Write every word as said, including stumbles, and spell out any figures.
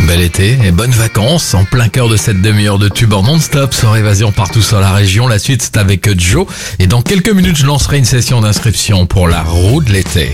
bel été et bonnes vacances en plein cœur de cette demi-heure de tube en non-stop sur Évasion partout sur la région. La suite, c'est avec Joe. Et dans quelques minutes, je lancerai une session d'inscription pour la roue de l'été.